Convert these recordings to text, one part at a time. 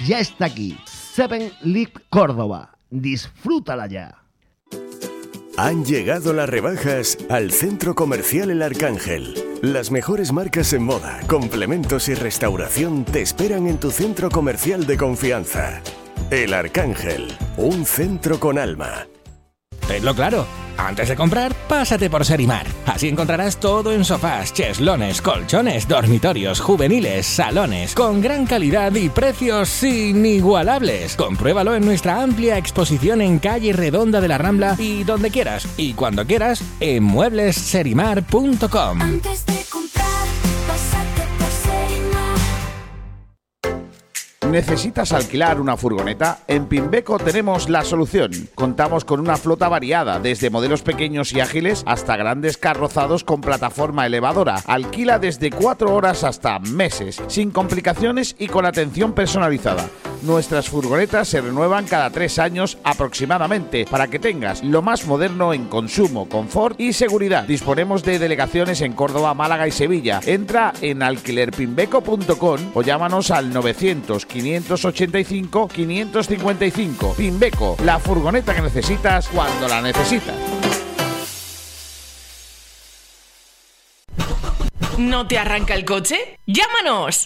Ya está aquí, 7 League Córdoba. Disfrútala ya. Han llegado las rebajas al Centro Comercial El Arcángel. Las mejores marcas en moda, complementos y restauración te esperan en tu centro comercial de confianza. El Arcángel, un centro con alma. Tenlo claro, antes de comprar, pásate por Serimar. Así encontrarás todo en sofás, cheslones, colchones, dormitorios, juveniles, salones, con gran calidad y precios inigualables. Compruébalo en nuestra amplia exposición en calle Redonda de la Rambla y donde quieras y cuando quieras en mueblesserimar.com. Antes de comprar, pásate por Serimar. ¿Necesitas alquilar una furgoneta? En Pimbeco tenemos la solución. Contamos con una flota variada, desde modelos pequeños y ágiles hasta grandes carrozados con plataforma elevadora. Alquila desde 4 horas hasta meses, sin complicaciones y con atención personalizada. Nuestras furgonetas se renuevan cada 3 años aproximadamente, para que tengas lo más moderno en consumo, confort y seguridad. Disponemos de delegaciones en Córdoba, Málaga y Sevilla. Entra en alquilerpimbeco.com o llámanos al 900-585-555. Pimbeco, la furgoneta que necesitas cuando la necesitas. ¿No te arranca el coche? ¡Llámanos!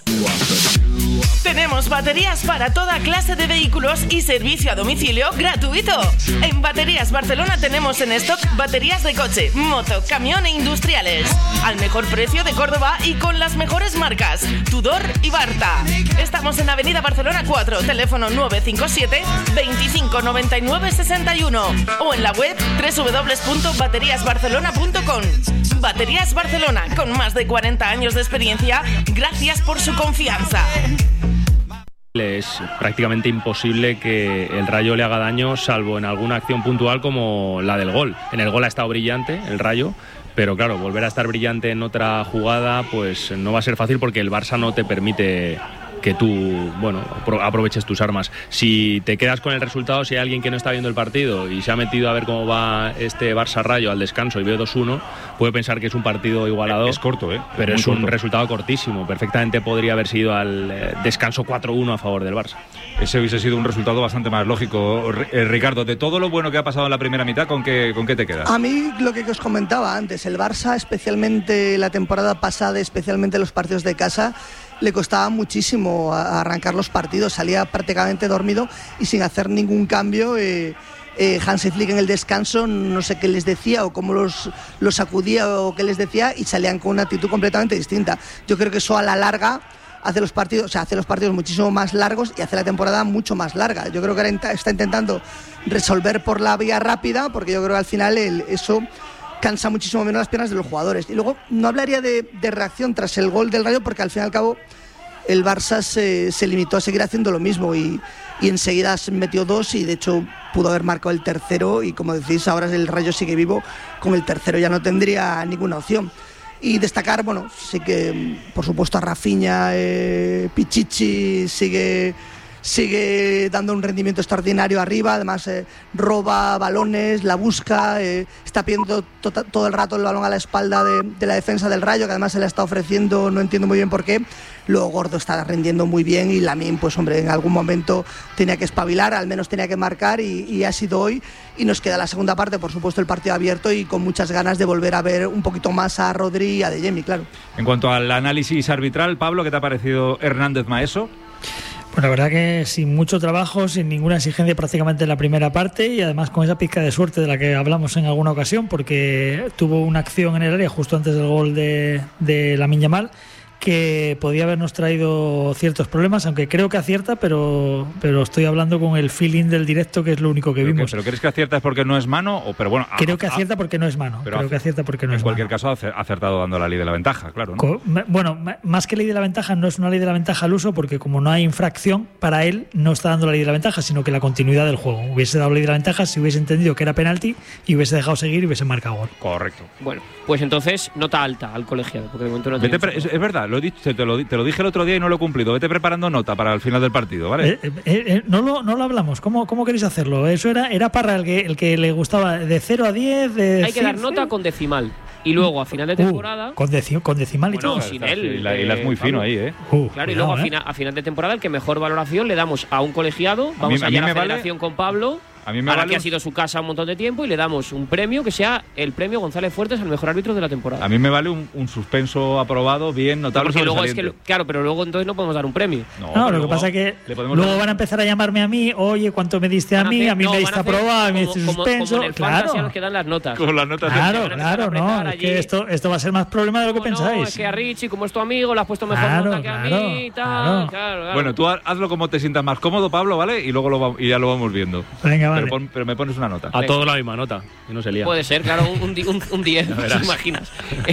Tenemos baterías para toda clase de vehículos y servicio a domicilio gratuito. En Baterías Barcelona tenemos en stock baterías de coche, moto, camión e industriales. Al mejor precio de Córdoba y con las mejores marcas, Tudor y Barta. Estamos en Avenida Barcelona 4, teléfono 957 25 99 61 o en la web www.bateriasbarcelona.com. Baterías Barcelona, con más de 40 años de experiencia, gracias por su confianza. Es prácticamente imposible que el Rayo le haga daño, salvo en alguna acción puntual como la del gol. En el gol ha estado brillante el Rayo, pero claro, volver a estar brillante en otra jugada pues no va a ser fácil, porque el Barça no te permite que tú, aproveches tus armas. Si te quedas con el resultado, si hay alguien que no está viendo el partido y se ha metido a ver cómo va este Barça-Rayo al descanso y ve 2-1, puede pensar que es un partido igualado. Es corto, pero es un resultado cortísimo. Perfectamente podría haber sido al descanso 4-1 a favor del Barça. Ese hubiese sido un resultado bastante más lógico. Ricardo, de todo lo bueno que ha pasado en la primera mitad, ¿con qué te quedas? A mí, lo que os comentaba antes, el Barça, especialmente la temporada pasada, especialmente los partidos de casa, le costaba muchísimo arrancar los partidos, salía prácticamente dormido y sin hacer ningún cambio. Hansi Flick en el descanso, no sé qué les decía o cómo los sacudía o qué les decía, y salían con una actitud completamente distinta. Yo creo que eso a la larga hace los partidos muchísimo más largos y hace la temporada mucho más larga. Yo creo que ahora está intentando resolver por la vía rápida, porque yo creo que al final eso cansa muchísimo menos las piernas de los jugadores. Y luego no hablaría de reacción tras el gol del Rayo, porque al fin y al cabo el Barça se limitó a seguir haciendo lo mismo y enseguida se metió 2 y de hecho pudo haber marcado el tercero, y como decís, ahora el Rayo sigue vivo, con el tercero ya no tendría ninguna opción. Y destacar, sí que por supuesto a Rafinha, Pichichi sigue dando un rendimiento extraordinario arriba, además roba balones, la busca, está pidiendo todo el rato el balón a la espalda de la defensa del Rayo, que además se le está ofreciendo, no entiendo muy bien por qué. Luego Gordo está rindiendo muy bien y Lamine, en algún momento tenía que espabilar, al menos tenía que marcar y ha sido hoy. Y nos queda la segunda parte, por supuesto, el partido abierto y con muchas ganas de volver a ver un poquito más a Rodri y a Adeyemi, claro. En cuanto al análisis arbitral, Pablo, ¿qué te ha parecido Hernández Maeso? Pues la verdad que sin mucho trabajo, sin ninguna exigencia prácticamente en la primera parte, y además con esa pizca de suerte de la que hablamos en alguna ocasión, porque tuvo una acción en el área justo antes del gol de Lamine Yamal que podía habernos traído ciertos problemas, aunque creo que acierta, pero estoy hablando con el feeling del directo, que es lo único que vimos. ¿Pero crees que acierta es porque no es mano? Creo que acierta porque no es mano. En cualquier caso ha acertado dando la ley de la ventaja, claro, ¿no? Más que ley de la ventaja, no es una ley de la ventaja al uso, porque como no hay infracción, para él no está dando la ley de la ventaja, sino que la continuidad del juego. Hubiese dado ley de la ventaja si hubiese entendido que era penalti y hubiese dejado seguir y hubiese marcado gol. Correcto. Bueno, pues entonces nota alta al colegiado, porque de momento no tiene. Es verdad, lo he dicho, te lo dije el otro día y no lo he cumplido. Vete preparando nota para el final del partido, ¿vale? No lo hablamos. ¿Cómo queréis hacerlo? Eso era para el que le gustaba de 0 a 10. Hay que dar nota con decimal. y luego a final de temporada... Con decimal y todo. Sin él. Y la es muy fino ahí, ¿eh? Claro, y luego a final de temporada el que mejor valoración le damos a un colegiado, vamos allá a la federación con Pablo... A mí me ahora vale que ha sido su casa un montón de tiempo y le damos un premio que sea el premio González Fuertes al mejor árbitro de la temporada. A mí me vale un suspenso aprobado, bien notable. Porque luego es que, claro, pero luego entonces no podemos dar un premio. No, lo que pasa es que luego van a empezar a llamarme a mí, oye, ¿cuánto me diste a mí? A mí me diste aprobado, a mí me diste suspenso. Como en el Fantasy a los que dan las notas. Con las notas. Claro, no, es que esto va a ser más problema de lo que pensáis. No, es que a Richie, como es tu amigo, le has puesto mejor nota que a mí, tal, claro. Bueno, tú hazlo como te sientas más cómodo, Pablo, ¿vale? Y luego ya lo vamos viendo. Venga, vale. Pero me pones una nota. A todos la misma nota, y no se lía. Puede ser, claro, un 10, ¿te imaginas?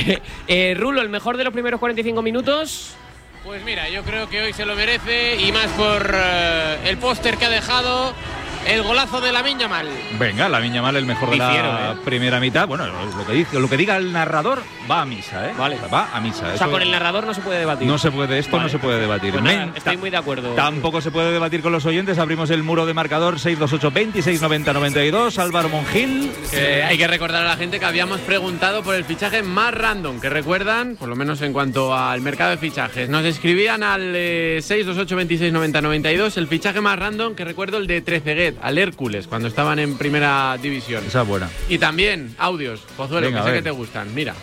Rulo, el mejor de los primeros 45 minutos. Pues mira, yo creo que hoy se lo merece, y más por el póster que ha dejado, el golazo de Lamine Yamal. Venga, Lamine Yamal, el mejor de la primera mitad. Bueno, lo que diga el narrador va a misa, ¿eh? Vale. Va a misa. O sea, con el narrador no se puede debatir. No se puede, no se puede debatir. Pues nada, estoy muy de acuerdo. Tampoco se puede debatir con los oyentes. Abrimos el muro de marcador 628 26 90 92. Álvaro Mongil. Hay que recordar a la gente que habíamos preguntado por el fichaje más random, que recuerdan, por lo menos en cuanto al mercado de fichajes. Nos escribían al 628 26 90 92 el fichaje más random, que recuerdo el de Trezeguet, al Hércules, cuando estaban en primera división. Esa es buena. Y también audios, Pozuelo, venga, que sé que te gustan. Mira.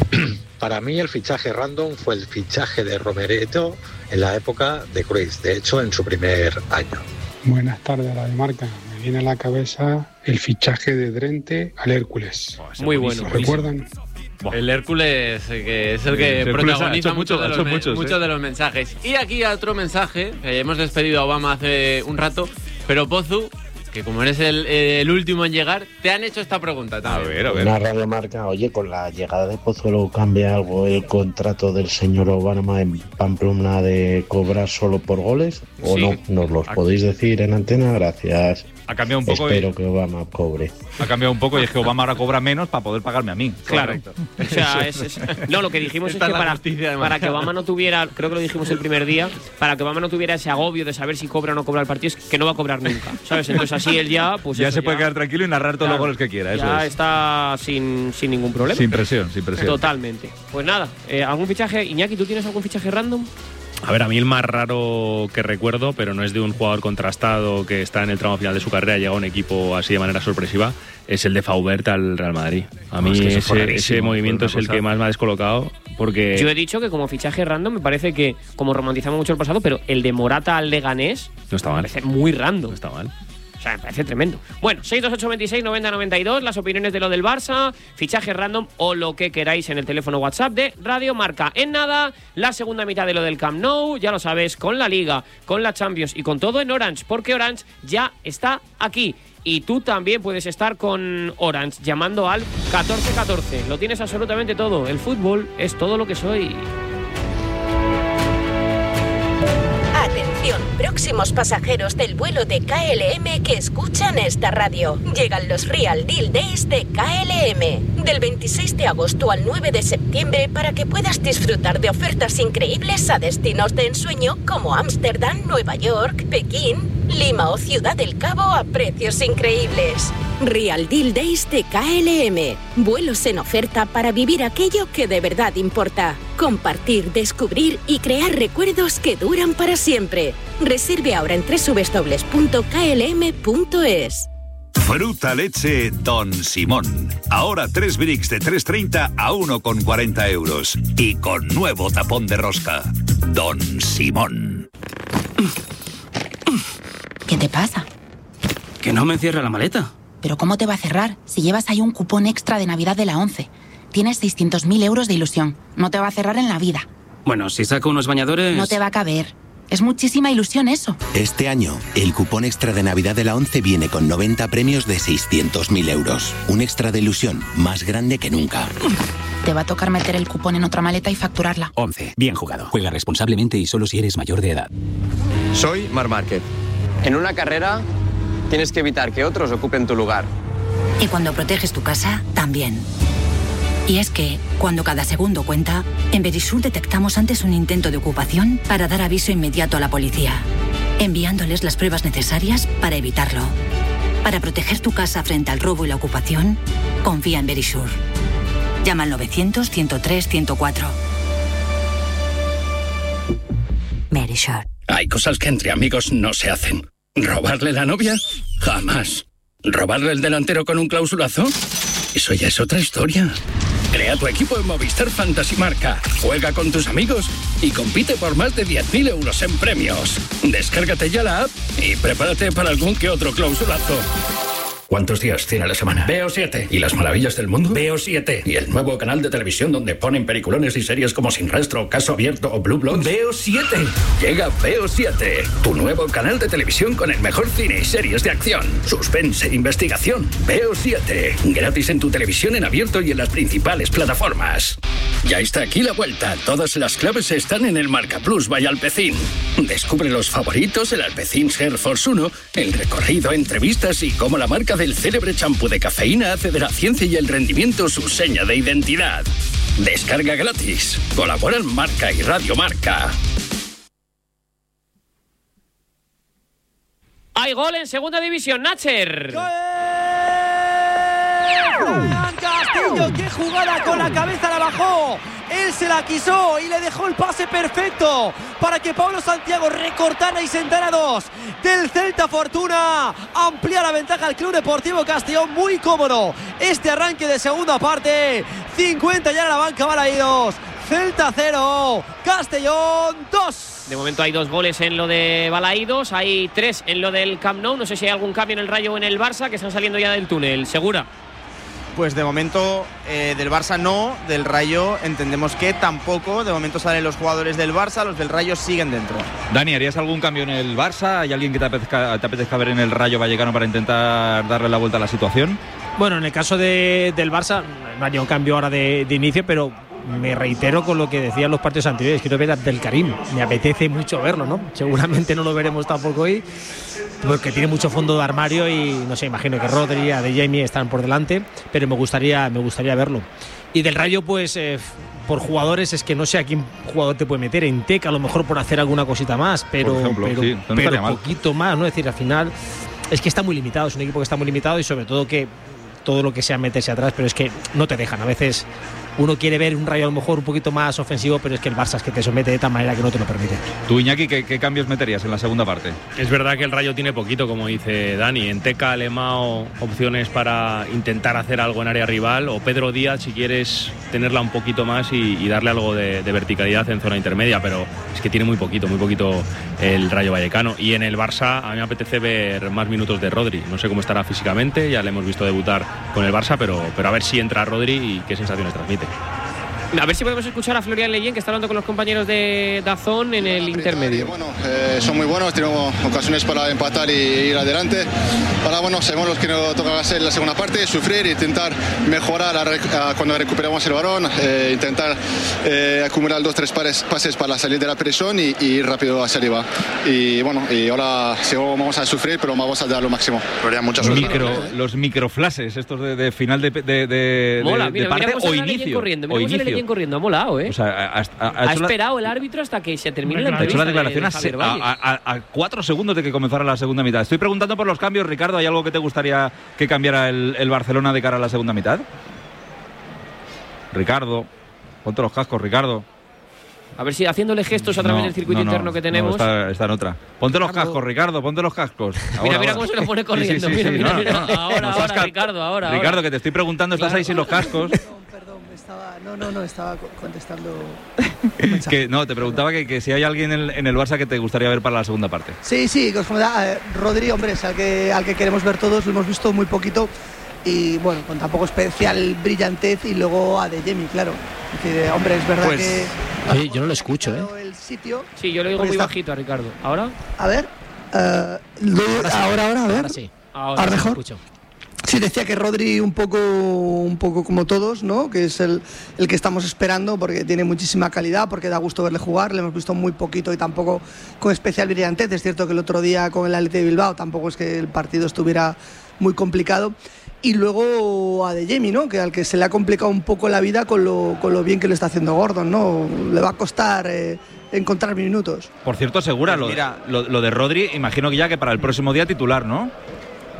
Para mí el fichaje random fue el fichaje de Romerito en la época de Cruyff, de hecho en su primer año. Buenas tardes, Radio Marca. Me viene a la cabeza el fichaje de Drente al Hércules. Muy bueno. ¿Recuerdan? El Hércules, que es el que protagoniza muchos de los mensajes. Y aquí otro mensaje, hemos despedido a Obama hace un rato, pero Pozu, que como eres el último en llegar, te han hecho esta pregunta también. A ver. Una Radio Marca, oye, con la llegada de Pozuelo, ¿cambia algo el contrato del señor Obama en Pamplona de cobrar solo por goles? ¿O no? ¿Nos los podéis decir en antena? Gracias. Ha cambiado un poco. Espero que Obama cobre. Ha cambiado un poco y es que Obama ahora cobra menos para poder pagarme a mí. Claro. O sea, no, lo que dijimos es que para que Obama no tuviera, creo que lo dijimos el primer día, para que Obama no tuviera ese agobio de saber si cobra o no cobra el partido, es que no va a cobrar nunca, ¿sabes? Entonces así él ya... Pues ya se puede quedar tranquilo y narrar todos los goles que quiera. Ya está sin ningún problema. Sin presión. Totalmente. Pues nada, ¿algún fichaje? Iñaki, ¿tú tienes algún fichaje random? A ver, a mí el más raro que recuerdo, pero no es de un jugador contrastado que está en el tramo final de su carrera, llega a un equipo así de manera sorpresiva, es el de Faubert al Real Madrid. A mí ese movimiento es el que más me ha descolocado, porque... Yo he dicho que como fichaje random me parece que, como romantizamos mucho el pasado, pero el de Morata al Leganés no está mal. Me parece muy random. No está mal. O sea, me parece tremendo. Bueno, 628 26 90 92, las opiniones de lo del Barça, fichaje random o lo que queráis en el teléfono WhatsApp de Radio Marca. En nada, la segunda mitad de lo del Camp Nou, ya lo sabes, con la Liga, con la Champions y con todo en Orange, porque Orange ya está aquí. Y tú también puedes estar con Orange llamando al 1414. Lo tienes absolutamente todo. El fútbol es todo lo que soy. Atención, próximos pasajeros del vuelo de KLM que escuchan esta radio. Llegan los Real Deal Days de KLM. Del 26 de agosto al 9 de septiembre para que puedas disfrutar de ofertas increíbles a destinos de ensueño como Ámsterdam, Nueva York, Pekín, Lima o Ciudad del Cabo a precios increíbles. Real Deal Days de KLM. Vuelos en oferta para vivir aquello que de verdad importa. Compartir, descubrir y crear recuerdos que duran para siempre. Reserve ahora en www.klm.es. Fruta leche Don Simón. Ahora 3 bricks de 3,30 a 1,40 euros. Y con nuevo tapón de rosca. Don Simón. ¿Qué te pasa? Que no me cierra la maleta. ¿Pero cómo te va a cerrar si llevas ahí un cupón extra de Navidad de la 11? Tienes 600.000 euros de ilusión. No te va a cerrar en la vida. Bueno, si saco unos bañadores... No te va a caber. Es muchísima ilusión eso. Este año, el cupón extra de Navidad de la 11 viene con 90 premios de 600.000 euros. Un extra de ilusión más grande que nunca. Te va a tocar meter el cupón en otra maleta y facturarla. 11. Bien jugado. Juega responsablemente y solo si eres mayor de edad. Soy Marc Márquez. En una carrera tienes que evitar que otros ocupen tu lugar. Y cuando proteges tu casa, también. Y es que, cuando cada segundo cuenta, en Verisur detectamos antes un intento de ocupación para dar aviso inmediato a la policía, enviándoles las pruebas necesarias para evitarlo. Para proteger tu casa frente al robo y la ocupación, confía en Verisur. Llama al 900-103-104. Mary Short. Hay cosas que entre amigos no se hacen. ¿Robarle la novia? Jamás. ¿Robarle el delantero con un clausulazo? Eso ya es otra historia. Crea tu equipo en Movistar Fantasy Marca. Juega con tus amigos y compite por más de 10.000 euros en premios. Descárgate ya la app y prepárate para algún que otro clausulazo. ¿Cuántos días tiene la semana? Veo 7. ¿Y las maravillas del mundo? Veo 7. ¿Y el nuevo canal de televisión donde ponen peliculones y series como Sin Rastro, Caso Abierto o Blue Bloods? Veo 7. Llega Veo 7, tu nuevo canal de televisión con el mejor cine y series de acción, suspense e investigación. Veo 7. Gratis en tu televisión en abierto y en las principales plataformas. Ya está aquí la vuelta. Todas las claves están en el Marca Plus by Alpecin. Descubre los favoritos, el Alpecin Hair Force 1, el recorrido, entrevistas y cómo la marca del célebre champú de cafeína hace de la ciencia y el rendimiento su seña de identidad. Descarga gratis. Colaboran Marca y Radio Marca. Hay gol en segunda división, Nacher. Fran Castillo, qué jugada, con la cabeza la bajó. Él se la quiso y le dejó el pase perfecto para que Pablo Santiago recortara y sentara 2 del Celta Fortuna. Amplía la ventaja al Club Deportivo Castellón, muy cómodo este arranque de segunda parte. 50 ya en la banca, Balaídos. Celta 0, Castellón 2. De momento hay 2 goles en lo de Balaídos, hay 3 en lo del Camp Nou. No sé si hay algún cambio en el Rayo o en el Barça, que están saliendo ya del túnel. ¿Segura? Pues de momento del Barça no, del Rayo entendemos que tampoco. De momento salen los jugadores del Barça, los del Rayo siguen dentro. Dani, ¿harías algún cambio en el Barça? ¿Hay alguien que te apetezca ver en el Rayo Vallecano para intentar darle la vuelta a la situación? Bueno, en el caso del Barça no haría un cambio ahora de inicio, pero me reitero con lo que decían los partidos anteriores. Quiero ver a Abdelkarim, me apetece mucho verlo, ¿no? Seguramente no lo veremos tampoco hoy, porque tiene mucho fondo de armario y no sé, imagino que Rodri, Adeyemi están por delante, pero me gustaría verlo. Y del Rayo, pues por jugadores, es que no sé a quién jugador te puede meter. En Teca a lo mejor por hacer alguna cosita más, pero, por ejemplo, sí, pero poquito más, ¿no? Es decir, al final es que está muy limitado, es un equipo que está muy limitado y sobre todo que todo lo que sea meterse atrás, pero es que no te dejan. A veces uno quiere ver un Rayo a lo mejor un poquito más ofensivo, pero es que el Barça es que te somete de tal manera que no te lo permite. Tú, Iñaki, ¿qué cambios meterías en la segunda parte? Es verdad que el Rayo tiene poquito, como dice Dani. En Teca, Alemao, opciones para intentar hacer algo en área rival, o Pedro Díaz si quieres tenerla un poquito más y darle algo de verticalidad en zona intermedia, pero es que tiene muy poquito el Rayo Vallecano. Y en el Barça a mí me apetece ver más minutos de Rodri. No sé cómo estará físicamente, ya le hemos visto debutar con el Barça, pero a ver si entra Rodri y qué sensaciones transmite. A ver si podemos escuchar a Florian Leyen, que está hablando con los compañeros de Dazón en el intermedio. Bueno, son muy buenos, tenemos ocasiones para empatar y ir adelante. Ahora, bueno, sabemos lo que nos toca hacer en la segunda parte, sufrir, intentar mejorar cuando recuperamos el balón, intentar acumular 2-3 pases para salir de la presión y ir rápido hacia arriba. Y bueno, y ahora sí, vamos a sufrir, pero vamos a dar lo máximo. Florian, mucha suerte. Los microflashes, estos de final de mola, de parte o inicio. Corriendo, ha molado, ¿eh? O sea, ha esperado el árbitro hasta que se termine la entrevista. Ha hecho la declaración a 4 segundos de que comenzara la segunda mitad. Estoy preguntando por los cambios, Ricardo. ¿Hay algo que te gustaría que cambiara el Barcelona de cara a la segunda mitad? Ricardo, ponte los cascos, Ricardo. A ver si haciéndole gestos a través del circuito interno que tenemos. Está en otra. Ponte los cascos, Ricardo, ponte los cascos. Mira cómo se lo pone corriendo. Mira. Ahora, Ricardo, ahora. Ricardo, que te estoy preguntando, estás ahí sin los cascos. Estaba contestando. Que no, te preguntaba que si hay alguien en el Barça que te gustaría ver para la segunda parte. Sí, Rodri, hombre, es al que queremos ver todos, lo hemos visto muy poquito y bueno, con tampoco especial brillantez, y luego Adeyemi, claro. Es decir, hombre, es verdad que... Oye, yo no lo escucho, el sitio, sí, yo lo digo muy bajito a Ricardo. ¿Ahora? A ver. Ahora, a ver. Ahora sí. Ahora mejor. Escucho. Sí, decía que Rodri un poco como todos, ¿no? Que es el que estamos esperando, porque tiene muchísima calidad, porque da gusto verle jugar. Le hemos visto muy poquito y tampoco con especial brillantez. Es cierto que el otro día con el Athletic de Bilbao tampoco es que el partido estuviera muy complicado. Y luego Adeyemi, ¿no? Que al que se le ha complicado un poco la vida con lo bien que lo está haciendo Gordon, ¿no? Le va a costar encontrar minutos. Por cierto, Segura, lo de Rodri, imagino que ya que para el próximo día titular, ¿no?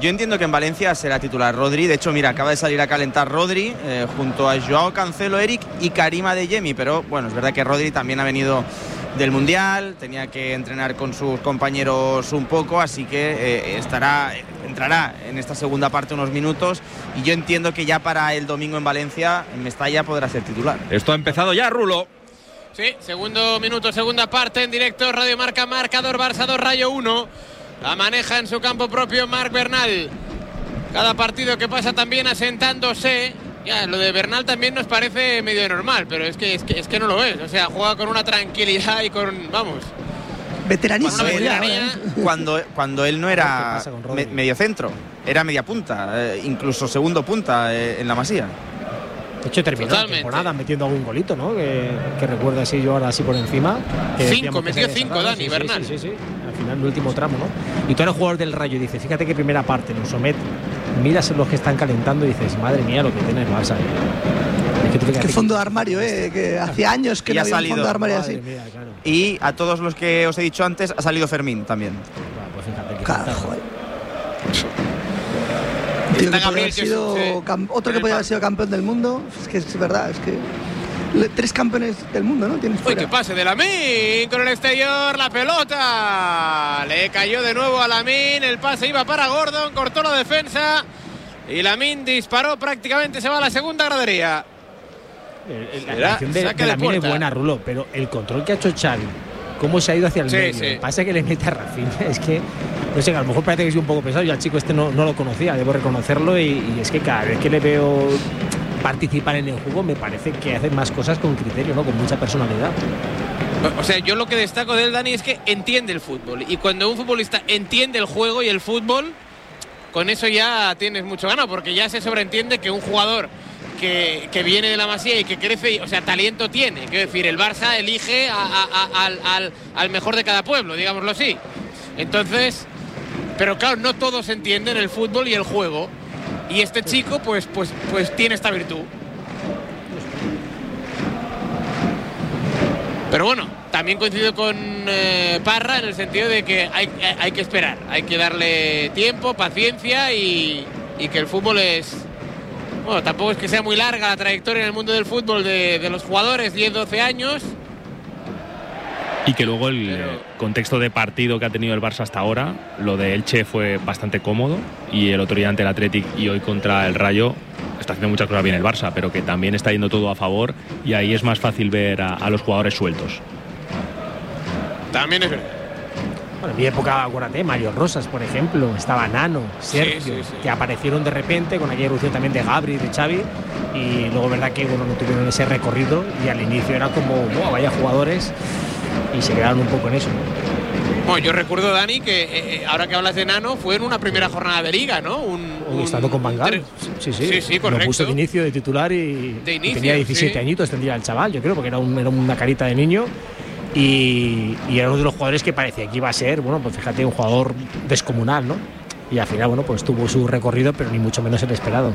Yo entiendo que en Valencia será titular Rodri. De hecho, mira, acaba de salir a calentar Rodri junto a Joao Cancelo, Eric y Karim Adeyemi. Pero bueno, es verdad que Rodri también ha venido del Mundial, tenía que entrenar con sus compañeros un poco, así que entrará en esta segunda parte unos minutos. Y yo entiendo que ya para el domingo en Valencia, en Mestalla, podrá ser titular. Esto ha empezado ya, Rulo. Sí, segundo minuto, segunda parte en directo, Radio Marca, marcador Barça 2, Rayo 1. La maneja en su campo propio Marc Bernal. Cada partido que pasa también asentándose. Ya, lo de Bernal también nos parece medio normal, pero es que no lo es. O sea, juega con una tranquilidad y con, vamos, veteranísimo. Cuando él no era medio centro, era media punta, incluso segundo punta en la Masía. De hecho, terminó la temporada metiendo algún golito, ¿no? Que recuerda así yo ahora así por encima. Metió 5 Dani Bernal. Sí. Al final, el último tramo, ¿no? Y tú eres jugador del Rayo y dices, fíjate que primera parte nos somete. Miras los que están calentando y dices, madre mía, lo que tiene el Barça. Qué fondo de armario, que hacía años que no había un fondo de armario así. Mía, claro. Y a todos los que os he dicho antes, ha salido Fermín también. Pues fíjate que otro que podría haber sido campeón del mundo. Es que es verdad, es que 3 campeones del mundo, ¿no? Tienes fuera. Uy, que pase de Lamine con el exterior, la pelota le cayó de nuevo a Lamine, el pase iba para Gordon, cortó la defensa y Lamine disparó, prácticamente se va a la segunda gradería. La acción de Lamine es buena, Rulo, pero el control que ha hecho Xavi, cómo se ha ido hacia el medio, el pase que le mete a Rafinha, es que no sé, a lo mejor parece que es un poco pesado. Yo al chico este no lo conocía, debo reconocerlo, y es que cada vez que le veo participar en el juego me parece que hace más cosas con criterio, ¿no? Con mucha personalidad. O sea, yo lo que destaco de él, Dani, es que entiende el fútbol, y cuando un futbolista entiende el juego y el fútbol, con eso ya tienes mucho ganado, porque ya se sobreentiende que un jugador que viene de la Masía y que crece, o sea, talento tiene. Quiero decir, el Barça elige al mejor de cada pueblo, digámoslo así. Entonces, pero claro, no todos entienden el fútbol y el juego. Y este chico, pues tiene esta virtud. Pero bueno, también coincido con Parra en el sentido de que hay que esperar, hay que darle tiempo, paciencia y que el fútbol es... Bueno, tampoco es que sea muy larga la trayectoria en el mundo del fútbol de los jugadores, 10-12 años. Y que luego el contexto de partido que ha tenido el Barça hasta ahora, lo de Elche fue bastante cómodo, y el otro día ante el Athletic y hoy contra el Rayo está haciendo muchas cosas bien el Barça, pero que también está yendo todo a favor, y ahí es más fácil ver a los jugadores sueltos. También es verdad. Bueno, en mi época, acuérdate, Mario Rosas, por ejemplo, estaba Nano, Sergio, que aparecieron de repente con aquella erupción también de Gabri, de Xavi, y luego verdad que no tuvieron ese recorrido, y al inicio era como, wow, vaya jugadores, y se quedaron un poco en eso, ¿no? Bueno, yo recuerdo, Dani, que ahora que hablas de Nano, fue en una primera jornada de Liga, ¿no? Estando con Van Gaal. Sí, correcto. Lo puso de inicio, de titular, y tenía 17 añitos, tendría el chaval, yo creo, porque era una carita de niño. Y era uno de los jugadores que parecía que iba a ser, bueno, pues fíjate, un jugador descomunal, ¿no? Y al final, bueno, pues tuvo su recorrido, pero ni mucho menos el esperado.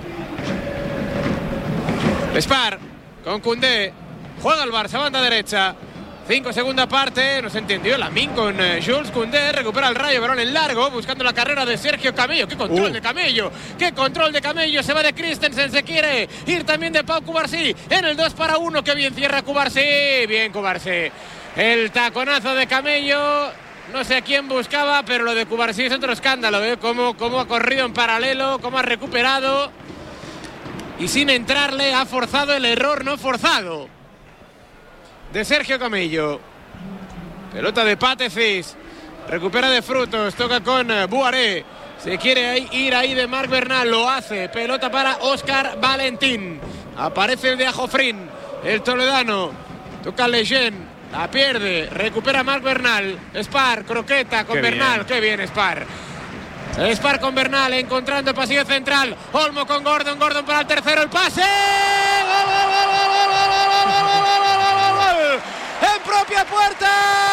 Spar con Koundé, juega el Barça, banda derecha. 5, segunda parte, no se entendió. Lamine con Jules Koundé, recupera el Rayo, balón en largo, buscando la carrera de Sergio Camello. ¡Qué control de Camello! ¡Qué control de Camello! Se va de Christensen, se quiere ir también de Pau Cubarsí en el 2-1. ¡Qué bien cierra Cubarsí! Bien Cubarsí. El taconazo de Camello, no sé a quién buscaba, pero lo de Cubarsí es otro escándalo, ¿eh? Cómo ha corrido en paralelo, cómo ha recuperado y sin entrarle ha forzado el error no forzado de Sergio Camello. Pelota de Patecis, recupera de Frutos, toca con Buaré, se quiere ir ahí de Marc Bernal, lo hace, pelota para Óscar Valentín, aparece el de Ajofrín, el toledano, toca Lejeune. La pierde, recupera Marc Bernal. Spar, croqueta con Bernal. Qué bien Spar. Spar con Bernal, encontrando el pasillo central. Olmo con Gordon, Gordon para el tercero, el pase. ¡Gol, gol, gol, gol, gol, gol, gol, gol! ¡En propia puerta!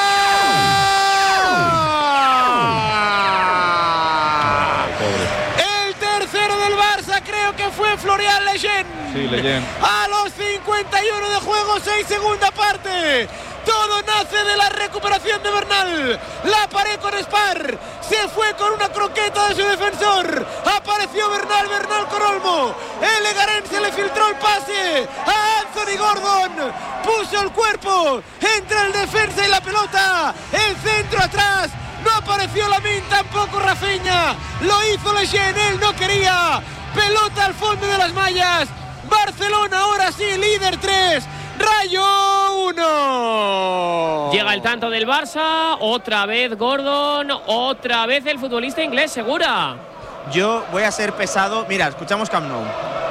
El tercero del Barça, creo que fue Florian Lejeune. Sí, Lejeune. A los 51 de juego, 6 segunda parte. Todo nace de la recuperación de Bernal. La pared con Spar. Se fue con una croqueta de su defensor. apareció Bernal con Olmo. El Egarén se le filtró el pase a Anthony Gordon. Puso el cuerpo entre el defensa y la pelota. El centro atrás. No apareció Lamine, tampoco Rafinha. Lo hizo Lejeune, él no quería. Pelota al fondo de las mallas. Barcelona ahora sí, líder 3. Rayo 1. Llega el tanto del Barça. Otra vez Gordon. Otra vez el futbolista inglés, Segura. Yo voy a ser pesado. Mira, escuchamos Camp Nou.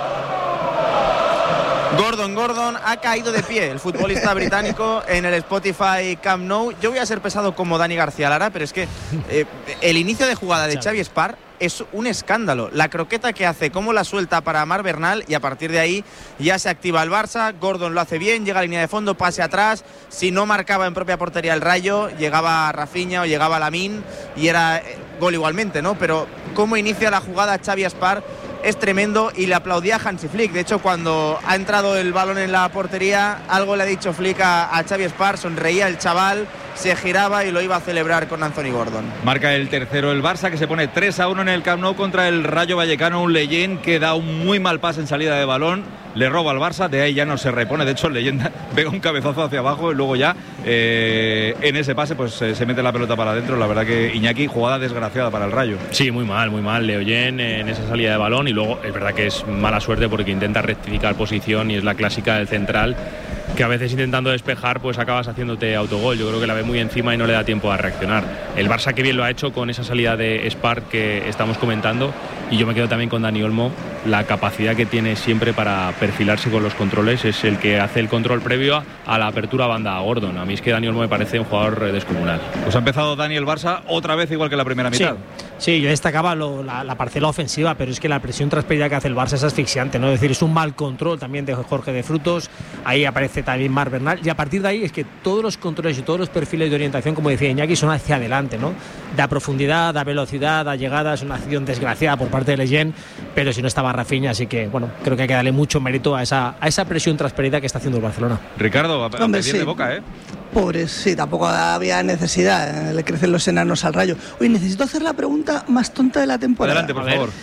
Gordon ha caído de pie, el futbolista británico, en el Spotify Camp Nou. Yo voy a ser pesado como Dani García Lara, pero es que el inicio de jugada de Xavi Espar es un escándalo. La croqueta que hace, cómo la suelta para Marc Bernal, y a partir de ahí ya se activa el Barça. Gordon lo hace bien, llega a línea de fondo, pase atrás. Si no marcaba en propia portería el Rayo, llegaba Rafinha o llegaba Lamine y era gol igualmente, ¿no? Pero cómo inicia la jugada Xavi Espar es tremendo, y le aplaudía a Hansi Flick. De hecho, cuando ha entrado el balón en la portería, algo le ha dicho Flick a Xavi Espar, sonreía el chaval, se giraba y lo iba a celebrar con Anthony Gordon. Marca el tercero el Barça, que se pone 3-1 en el Camp Nou contra el Rayo Vallecano. Un Leyen que da un muy mal pase en salida de balón, le roba al Barça, de ahí ya no se repone. De hecho, el Leyen pega un cabezazo hacia abajo y luego ya en ese pase pues se mete la pelota para adentro. La verdad que Iñaki, jugada desgraciada para el Rayo. Sí, muy mal Leyen en esa salida de balón, y luego es verdad que es mala suerte porque intenta rectificar posición y es la clásica del central, que a veces intentando despejar pues acabas haciéndote autogol. Yo creo que la ve muy encima y no le da tiempo a reaccionar. El Barça que bien lo ha hecho con esa salida de Spar que estamos comentando, y yo me quedo también con Dani Olmo. La capacidad que tiene siempre para perfilarse con los controles, es el que hace el control previo a la apertura banda a Gordon. A mí es que Dani Olmo me parece un jugador descomunal. Pues ha empezado Dani el Barça otra vez igual que la primera mitad. Sí, yo destacaba la parcela ofensiva, pero es que la presión transferida que hace el Barça es asfixiante, ¿no? Es decir, es un mal control también de Jorge de Frutos. Ahí aparece también Marc Bernal, y a partir de ahí es que todos los controles y todos los perfiles de orientación, como decía Iñaki, son hacia adelante, ¿no? Da profundidad, da velocidad, da llegada. Es una acción desgraciada por parte de Leyen, pero si no estaba Rafinha, así que bueno, creo que hay que darle mucho mérito a esa presión transferida que está haciendo el Barcelona. Ricardo, a pedir de boca, Pobres, sí, tampoco había necesidad, le crecen los enanos al Rayo. Oye, necesito hacer la pregunta más tonta de la temporada. Adelante, por favor.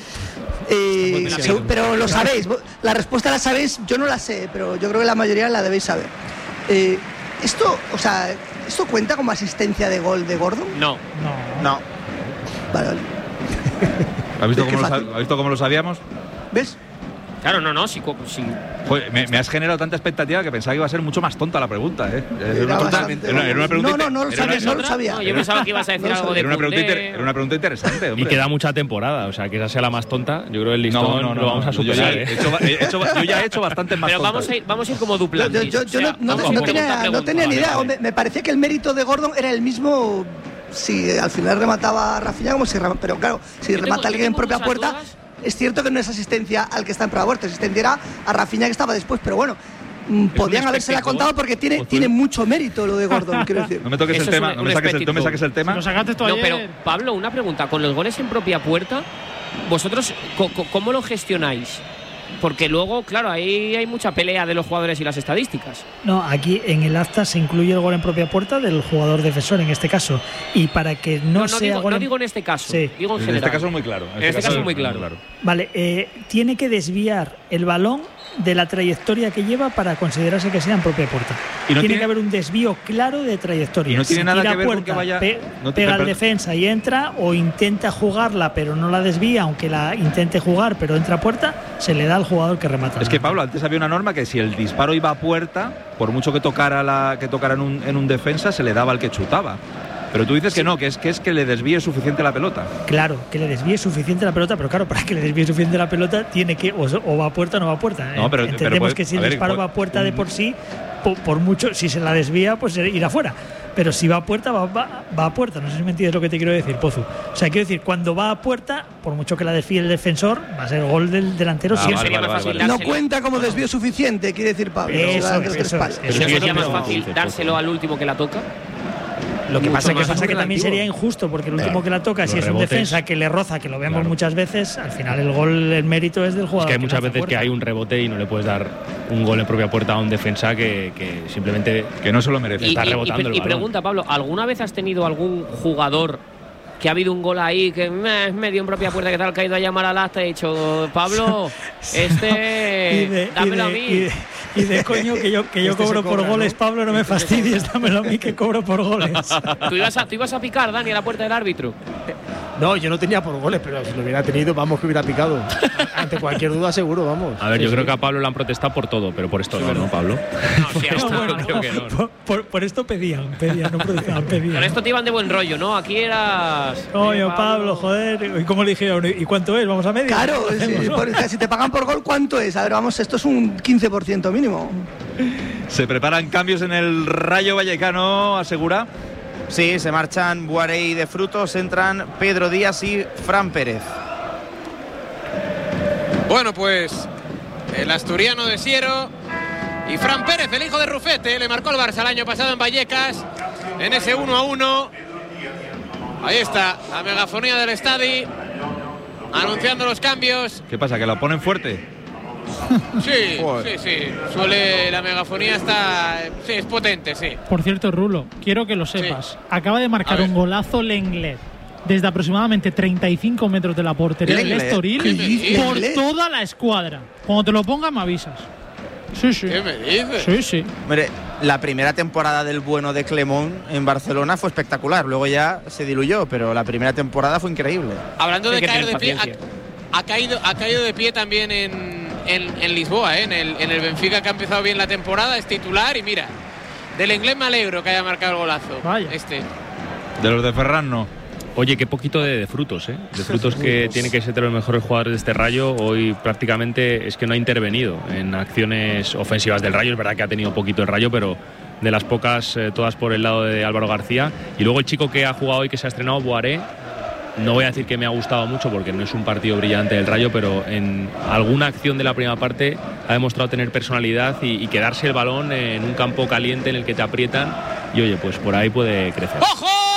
Pero lo sabéis, la respuesta la sabéis, yo no la sé, pero yo creo que la mayoría la debéis saber. ¿Esto cuenta como asistencia de gol de Gordon? No. Vale. ¿Has visto cómo lo sabíamos? ¿Ves? Claro, no, sí. Pues me has generado tanta expectativa que pensaba que iba a ser mucho más tonta la pregunta, Era una pregunta. No lo sabía. No, yo pensaba que ibas a decir algo de era una pregunta interesante, hombre. Y queda mucha temporada, o sea, que esa sea la más tonta. Yo creo que el listón lo vamos a superar. Yo ya he hecho bastantes más tontas. Pero vamos a ir como duplando. Yo no tenía ni idea. Me parecía que el mérito de Gordon era el mismo si al final remataba a Rafinha como pero claro, si remata alguien en propia puerta. Es cierto que no es asistencia al que está en propia puerta, asistencia era a Rafinha que estaba después, pero bueno, podían habérsela contado porque tiene mucho mérito lo de Gordon, quiero decir. No me toques el tema, no me saques el tema. No, pero Pablo, una pregunta, con los goles en propia puerta, ¿vosotros cómo lo gestionáis? Porque luego, claro, ahí hay mucha pelea de los jugadores y las estadísticas. No, aquí en el acta se incluye el gol en propia puerta del jugador defensor en este caso. Y para que no sea no digo en este caso, sí. Digo en general. En este caso es muy claro. En este caso es muy claro. Vale, tiene que desviar el balón de la trayectoria que lleva para considerarse que sea en propia puerta. Tiene que haber un desvío claro de trayectoria. Y no tiene nada que ver con que vaya... Pega al defensa y entra, o intenta jugarla pero no la desvía, aunque la intente jugar pero entra a puerta, se le da al jugador que remata. Es que, Pablo, antes había una norma que si el disparo iba a puerta, por mucho que tocara en un defensa, se le daba al que chutaba. Pero tú dices que no, que es que le desvíe suficiente la pelota. Claro, que le desvíe suficiente la pelota, pero claro, para que le desvíe suficiente la pelota tiene que o va a puerta o no va a puerta. No, pero, entendemos que si el disparo va a puerta de por sí, por mucho, si se la desvía, pues irá fuera. Pero si va a puerta, va a puerta. No sé si me entiendes lo que te quiero decir, Pozu. O sea, quiero decir, cuando va a puerta, por mucho que la desvíe el defensor, va a ser gol del delantero siempre. No cuenta como desvío suficiente, quiere decir Pablo. Eso sería más fácil dárselo al último que la toca. Lo que pasa que también sería injusto, porque el último que la toca, si es un defensa que le roza, que lo vemos muchas veces, al final el gol, el mérito es del jugador. Es que hay muchas veces que hay un rebote y no le puedes dar un gol en propia puerta a un defensa que simplemente que no se lo merece. Está rebotando el balón. Y pregunta, Pablo, ¿alguna vez has tenido algún jugador que ha habido un gol ahí que es medio en propia puerta, que te ha caído a llamar al acta y he dicho, Pablo, dámelo a mí. Y de coño que yo cobro por goles, ¿no? Pablo, no me fastidies, dámelo a mí que cobro por goles. ¿Tú ibas a picar, Dani, a la puerta del árbitro? No, yo no tenía por goles, pero si lo hubiera tenido, vamos, que hubiera picado. Ante cualquier duda, seguro, vamos. A ver, yo creo que a Pablo le han protestado por todo, pero por esto no, Pablo. No, sí, creo que no. Por esto pedían, no protestaban, pedían. Con esto te iban de buen rollo, ¿no? Aquí eras... Oye, Pablo, joder, ¿y cómo le dijeron? ¿Y cuánto es? ¿Vamos a media? Claro, si te pagan por gol, ¿cuánto es? A ver, vamos, esto es un 15% mínimo. Se preparan cambios en el Rayo Vallecano, asegura. Sí, se marchan Boiré y De Frutos, entran Pedro Díaz y Fran Pérez. Bueno, pues el asturiano de Siero y Fran Pérez, el hijo de Rufete, le marcó el Barça el año pasado en Vallecas, en ese 1-1. Ahí está la megafonía del estadio anunciando los cambios. ¿Qué pasa, que la ponen fuerte? Sí. Suele, la megafonía es potente, sí. Por cierto, Rulo, quiero que lo sepas. Acaba de marcar un golazo Lenglet desde aproximadamente 35 metros de la portería del Estoril por toda la escuadra. Cuando te lo ponga me avisas. Sí. ¿Qué me dices? Sí. Hombre, la primera temporada del bueno de Clemón en Barcelona fue espectacular. Luego ya se diluyó, pero la primera temporada fue increíble. Hablando de caer de pie, ha caído de pie también en Lisboa, en el Benfica, que ha empezado bien la temporada, es titular. Y mira, del inglés me alegro que haya marcado el golazo. Vaya. De los de Ferran no. Oye, qué poquito de Frutos, ¿eh? De Frutos, que tiene que ser de los mejores jugadores de este Rayo. Hoy prácticamente es que no ha intervenido en acciones ofensivas del Rayo. Es verdad que ha tenido poquito el Rayo, pero de las pocas, todas por el lado de Álvaro García. Y luego el chico que ha jugado hoy, que se ha estrenado, Boiré. No voy a decir que me ha gustado mucho porque no es un partido brillante del Rayo, pero en alguna acción de la primera parte ha demostrado tener personalidad y quedarse el balón en un campo caliente en el que te aprietan. Y oye, pues por ahí puede crecer. ¡Ojo!